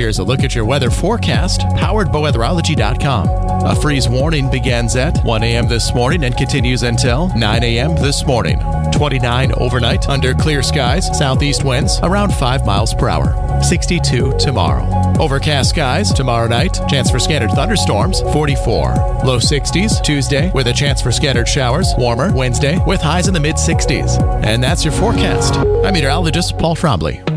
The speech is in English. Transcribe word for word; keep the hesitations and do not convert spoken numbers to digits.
Here's a look at your weather forecast, powered by weatherology dot com. A freeze warning begins at one a.m. this morning and continues until nine a.m. this morning. twenty-nine overnight under clear skies, southeast winds around five miles per hour. sixty-two tomorrow. Overcast skies tomorrow night, chance for scattered thunderstorms, forty-four. Low sixties Tuesday with a chance for scattered showers, warmer Wednesday with highs in the mid sixties. And that's your forecast. I'm meteorologist Paul Trombley.